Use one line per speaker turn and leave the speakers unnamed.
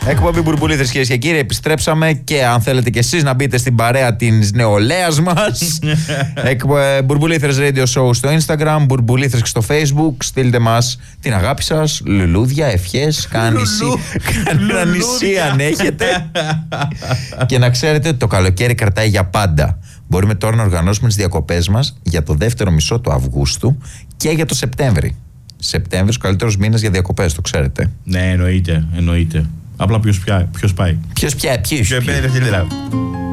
Εκπομπή Μπουρμπουλήθρες, κυρίες και κύριοι. Επιστρέψαμε και αν θέλετε και εσείς να μπείτε στην παρέα της νεολαίας μας. Μπουρμπουλήθρες Radio Show στο Instagram, Μπουρμπουλήθρες και στο Facebook. Στείλτε μας την αγάπη σας, λουλούδια, ευχές, κανένα νησί αν έχετε. Και να ξέρετε, το καλοκαίρι κρατάει για πάντα. Μπορούμε τώρα να οργανώσουμε τις διακοπές μας για το δεύτερο μισό του Αυγούστου και για το Σεπτέμβρη. Σεπτέμβρης, ο καλύτερος μήνας για διακοπές, το ξέρετε.
Ναι, εννοείται. Απλά ποιος πάει.
Ποιος.